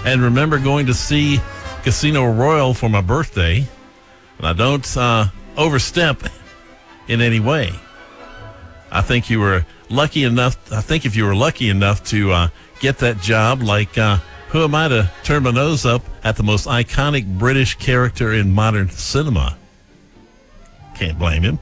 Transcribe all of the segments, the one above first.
and remember going to see Casino Royale for my birthday. And I don't overstep in any way. I think you were lucky enough. I think if you were lucky enough to get that job, like who am I to turn my nose up at the most iconic British character in modern cinema? Can't blame him.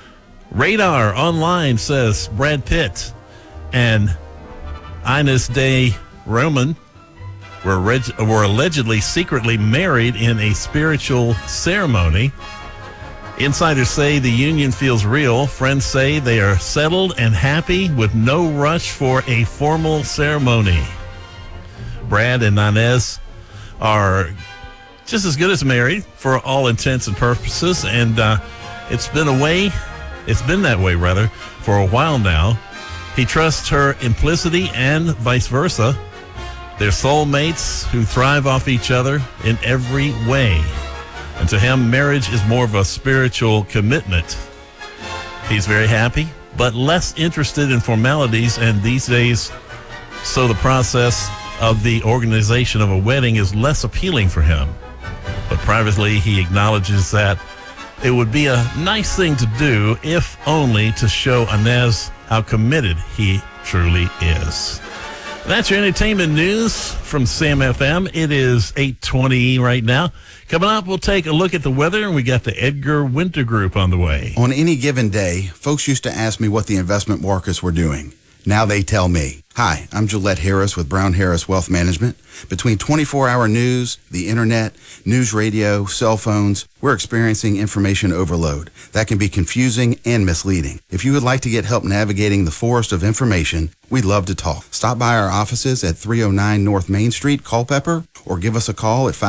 Radar Online says Brad Pitt and Ines de Roman were allegedly secretly married in a spiritual ceremony. Insiders say the union feels real. Friends say they are settled and happy with no rush for a formal ceremony. Brad and Inez are just as good as married for all intents and purposes, and it's been that way for a while now. He trusts her implicity and vice versa. They're soulmates who thrive off each other in every way. And to him, marriage is more of a spiritual commitment. He's very happy, but less interested in formalities, and these days, so the process of the organization of a wedding is less appealing for him. But privately, he acknowledges that it would be a nice thing to do, if only to show Inez how committed he truly is. That's your entertainment news from Sam FM. It is 8:20 right now. Coming up, we'll take a look at the weather, and we got the Edgar Winter Group on the way. On any given day, folks used to ask me what the investment markets were doing. Now they tell me. Hi, I'm Gillette Harris with Brown Harris Wealth Management. Between 24-hour news, the internet, news radio, cell phones, we're experiencing information overload. That can be confusing and misleading. If you would like to get help navigating the forest of information, we'd love to talk. Stop by our offices at 309 North Main Street, Culpeper, or give us a call at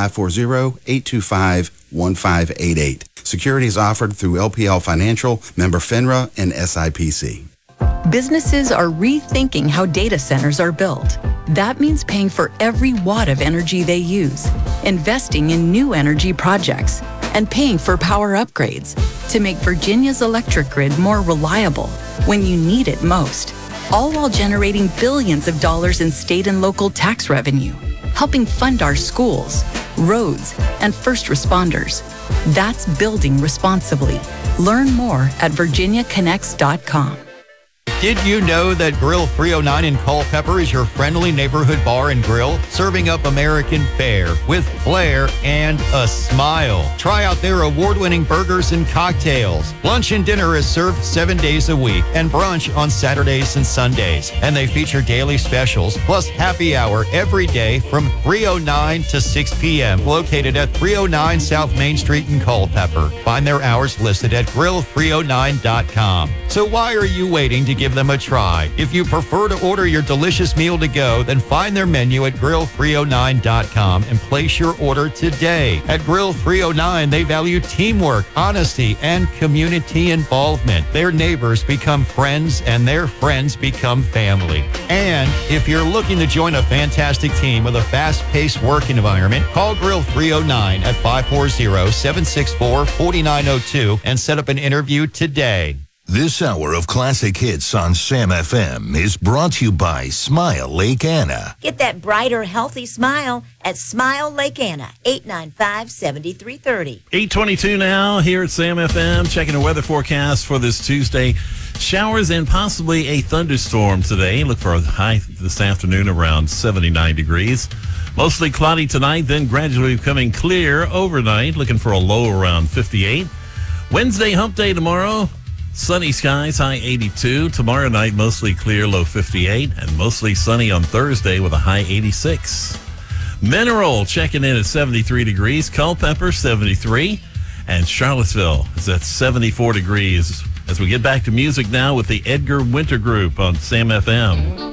540-825-1588. Security is offered through LPL Financial, member FINRA, and SIPC. Businesses are rethinking how data centers are built. That means paying for every watt of energy they use, investing in new energy projects, and paying for power upgrades to make Virginia's electric grid more reliable when you need it most, all while generating billions of dollars in state and local tax revenue, helping fund our schools, roads, and first responders. That's building responsibly. Learn more at virginiaconnects.com. Did you know that Grill 309 in Culpeper is your friendly neighborhood bar and grill, serving up American fare with flair and a smile? Try out their award-winning burgers and cocktails. Lunch and dinner is served 7 days a week, and brunch on Saturdays and Sundays. And they feature daily specials, plus happy hour every day from 3:09 to 6 p.m., located at 309 South Main Street in Culpeper. Find their hours listed at grill309.com. So why are you waiting to give them a try? If you prefer to order your delicious meal to go, then find their menu at grill309.com and place your order today. At Grill 309, they value teamwork, honesty, and community involvement. Their neighbors become friends, and their friends become family. And if you're looking to join a fantastic team with a fast-paced work environment, call Grill 309 at 540-764-4902 and set up an interview today. This hour of classic hits on Sam FM is brought to you by Smile Lake Anna. Get that brighter, healthy smile at Smile Lake Anna, 895-7330. 8:22 now here at Sam FM, checking the weather forecast for this Tuesday. Showers and possibly a thunderstorm today. Look for a high this afternoon around 79 degrees. Mostly cloudy tonight, then gradually becoming clear overnight. Looking for a low around 58. Wednesday, hump day tomorrow. Sunny skies, high 82. Tomorrow night, mostly clear, low 58. And mostly sunny on Thursday with a high 86. Mineral checking in at 73 degrees. Culpeper, 73. And Charlottesville is at 74 degrees. As we get back to music now with the Edgar Winter Group on Sam FM.